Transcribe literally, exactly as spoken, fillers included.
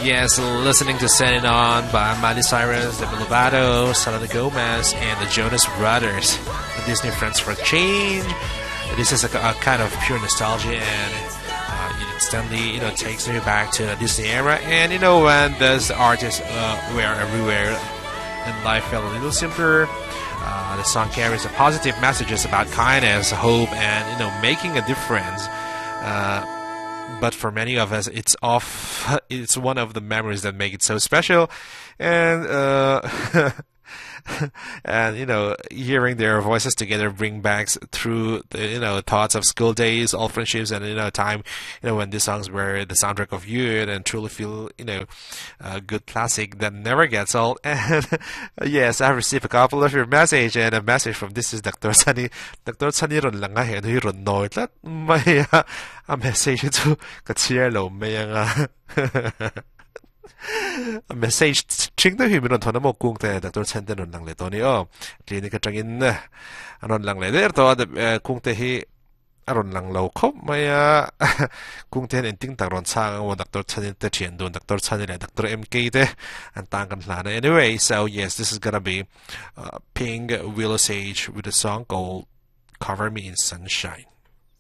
Yes, listening to Sending On by Miley Cyrus, Demi Lovato, Selena Gomez, and the Jonas Brothers. The Disney Friends for Change. This is a, a kind of pure nostalgia, and uh, it instantly, you know, takes me back to the Disney era. And you know, when those artists uh, were everywhere and life felt a little simpler, uh, the song carries a positive messages about kindness, hope, and you know, making a difference. Uh, But for many of us, it's off. It's one of the memories that make it so special, and uh, and you know, hearing their voices together bring back through the, you know, thoughts of school days, old friendships, and you know, time, you know, when these songs were the soundtrack of youth and truly feel, you know, a good classic that never gets old. And yes, I received a couple of your message, and a message from this is Doctor Sunny. Doctor Sunny ron lang nga he no ron no lat may a message to katsier lo may nga a message ching da himin thona mo kung te Doctor Chen den lang le to ni o clinic ka tangin na anon lang le der to kung te hi aron lang lo khop maya kung ten enting taron sang wa Doctor Chen te chen don Doctor Chen le Doctor M K te an tang kan lana. Anyway, so yes, this is gonna be uh, Pink Willow Sage with a song called Cover Me in Sunshine.